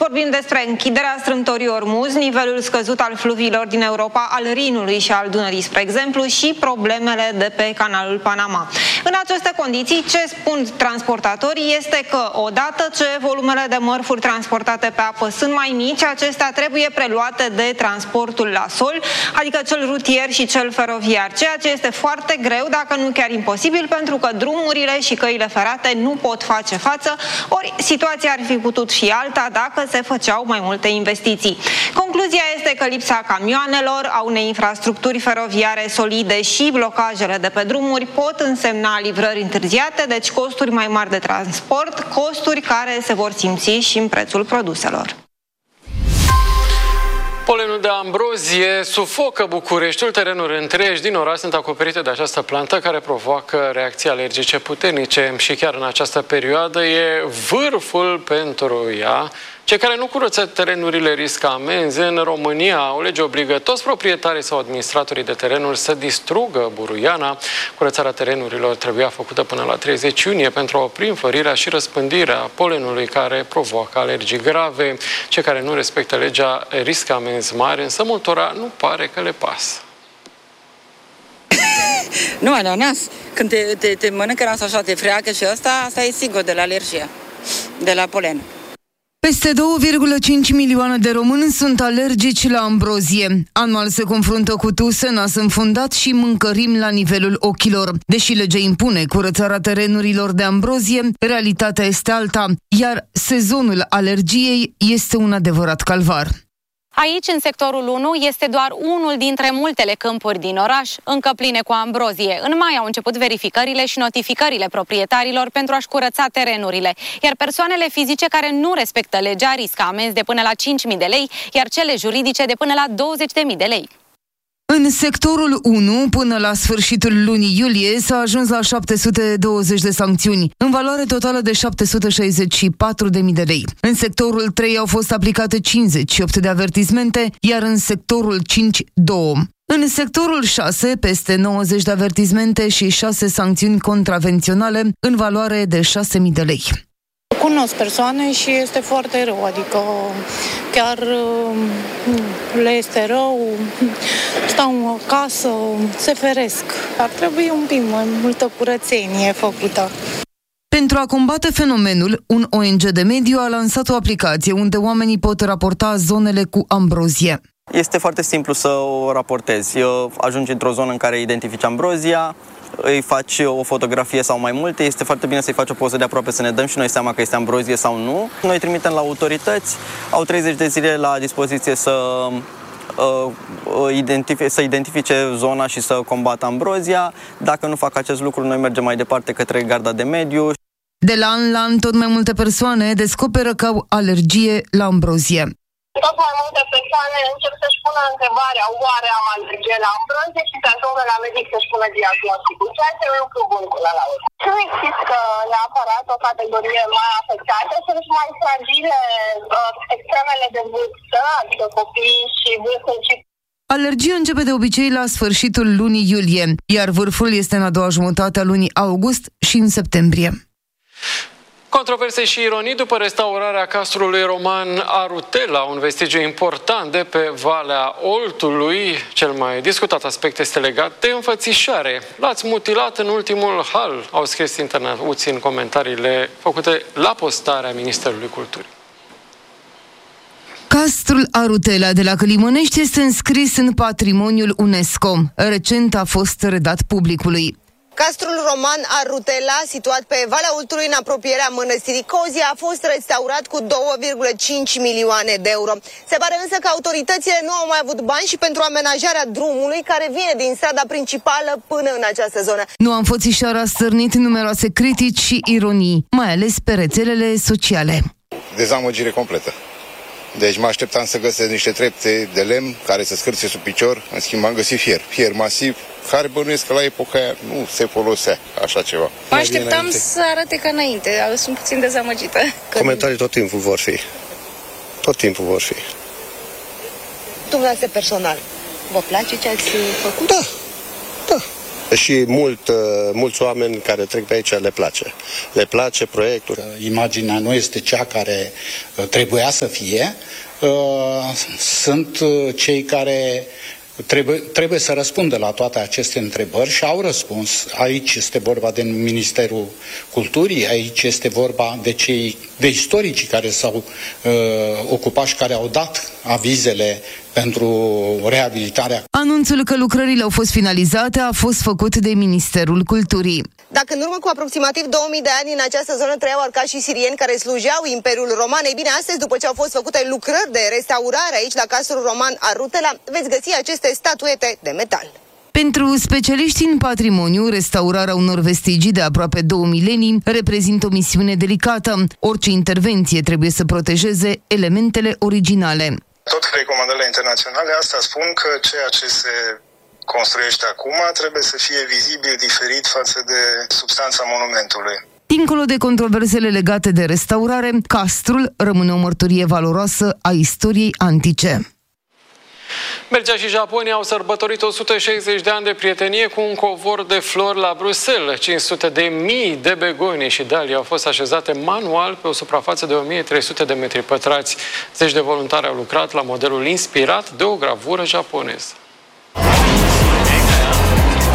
Vorbim despre închiderea strâmtorii Ormuz, nivelul scăzut al fluviilor din Europa, al Rinului și al Dunării, spre exemplu, și problemele de pe canalul Panama. În aceste condiții, ce spun transportatorii este că odată ce volumele de mărfuri transportate pe apă sunt mai mici, acestea trebuie preluate de transportul la sol, adică cel rutier și cel feroviar, ceea ce este foarte greu, dacă nu chiar imposibil, pentru că drumurile și căile ferate nu pot face față, ori situația ar fi putut fi alta dacă se făceau mai multe investiții. Concluzia este că lipsa camioanelor, a unei infrastructuri feroviare solide și blocajele de pe drumuri pot însemna livrări întârziate, deci costuri mai mari de transport, costuri care se vor simți și în prețul produselor. Polenul de ambrozie sufocă Bucureștiul. Terenuri întregi din oraș sunt acoperite de această plantă care provoacă reacții alergice puternice și chiar în această perioadă e vârful pentru ea. Cei care nu curăță terenurile riscă amenzi. În România, o lege obligă toți proprietarii sau administratorii de terenuri să distrugă buruiana. Curățarea terenurilor trebuia făcută până la 30 iunie pentru a opri înflorirea și răspândirea polenului care provoacă alergii grave. Cei care nu respectă legea riscă amenzi mari, însă multora nu pare că le pasă. Nu, la nas. Când te mănâncă nasul așa, te freacă și asta e sigur de la alergie, de la polen. Peste 2,5 milioane de români sunt alergici la ambrozie. Anual se confruntă cu tuse, nas înfundat și mâncărimi la nivelul ochilor. Deși legea impune curățarea terenurilor de ambrozie, realitatea este alta, iar sezonul alergiei este un adevărat calvar. Aici, în sectorul 1, este doar unul dintre multele câmpuri din oraș, încă pline cu ambrozie. În mai au început verificările și notificările proprietarilor pentru a-și curăța terenurile, iar persoanele fizice care nu respectă legea riscă amenzi de până la 5.000 de lei, iar cele juridice de până la 20.000 de lei. În sectorul 1, până la sfârșitul lunii iulie, s-a ajuns la 720 de sancțiuni, în valoare totală de 764.000 de lei. În sectorul 3 au fost aplicate 58 de avertismente, iar în sectorul 5, 2. În sectorul 6, peste 90 de avertismente și 6 sancțiuni contravenționale, în valoare de 6.000 de lei. Cunosc persoane și este foarte rău, adică chiar le este rău, stau acasă, se feresc. Ar trebui un pic mai multă curățenie făcută. Pentru a combate fenomenul, un ONG de mediu a lansat o aplicație unde oamenii pot raporta zonele cu ambrozie. Este foarte simplu să o raportezi. Ajungi într-o zonă în care identifici ambrozia, îi faci o fotografie sau mai multe, este foarte bine să-i faci o poză de aproape să ne dăm și noi seama că este ambrozie sau nu. Noi trimitem la autorități, au 30 de zile la dispoziție să identifice zona și să combată ambrozia. Dacă nu fac acest lucru, noi mergem mai departe către garda de mediu. De la an la an, tot mai multe persoane descoperă că au alergie la ambrozie. Tot mai multe persoane încep să-și pună întrebarea, oare am alergie la ambrozie, și se ajungă la medic să-și pună diagnosticul, ceea ce e un lucru bun până la urmă. Nu există neapărat o categorie mai afectată, sunt mai fragile extremele de vârstă, adică copii și vârstnici. Alergia începe de obicei la sfârșitul lunii iulie, iar vârful este în a doua jumătate a lunii august și în septembrie. Controverse și ironii după restaurarea castrului roman Arutela, un vestigiu important de pe Valea Oltului. Cel mai discutat aspect este legat de înfățișare. L-ați mutilat în ultimul hal, au scris internauții în comentariile făcute la postarea Ministerului Culturii. Castrul Arutela de la Călimănești este înscris în patrimoniul UNESCO. Recent a fost redat publicului. Castrul roman Arutela, situat pe Valea Oltului în apropierea mănăstirii Cozia, a fost restaurat cu 2,5 milioane de euro. Se pare însă că autoritățile nu au mai avut bani și pentru amenajarea drumului care vine din strada principală până în această zonă. Noua înfățișare a stârnit numeroase critici și ironii, mai ales pe rețelele sociale. Dezamăgire completă. Deci mă așteptam să găsesc niște trepte de lemn care să scârție sub picior, în schimb am găsit fier masiv, care bănuiesc că la epoca aia nu se folosea așa ceva. Mă așteptam să arate ca înainte, sunt puțin dezamăgită. Comentarii tot timpul vor fi. Tot timpul vor fi. Dumneavoastră personal, vă place ce ați făcut? Da. și mulți oameni care trec pe aici le place. Le place proiectul. Imaginea nu este cea care trebuia să fie. Sunt cei care trebuie să răspundă la toate aceste întrebări și au răspuns. Aici este vorba de Ministerul Culturii, aici este vorba de istoricii care s-au ocupat și care au dat avizele pentru reabilitarea. Anunțul că lucrările au fost finalizate a fost făcut de Ministerul Culturii. Dacă în urmă cu aproximativ 2000 de ani în această zonă trăiau arcași și sirieni care slujeau Imperiul Roman, ei bine, astăzi, după ce au fost făcute lucrări de restaurare aici la Castrul Roman Arutela, veți găsi aceste statuete de metal. Pentru specialiști în patrimoniu, restaurarea unor vestigii de aproape 2 milenii reprezintă o misiune delicată. Orice intervenție trebuie să protejeze elementele originale. Tot recomandările internaționale asta spun că ceea ce se construiește acum trebuie să fie vizibil diferit față de substanța monumentului. Dincolo de controversele legate de restaurare, castrul rămâne o mărturie valoroasă a istoriei antice. Belgia și Japonia au sărbătorit 160 de ani de prietenie cu un covor de flori la Bruxelles. 500.000 de begoni și dalii au fost așezate manual pe o suprafață de 1300 de metri pătrați. Zeci de voluntari au lucrat la modelul inspirat de o gravură japoneză.